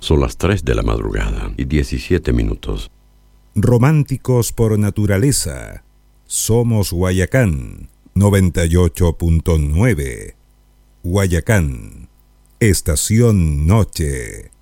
Son las 3 de la madrugada y 17 minutos. Románticos por naturaleza. Somos Guayacán 98.9. Guayacán, Estación Noche.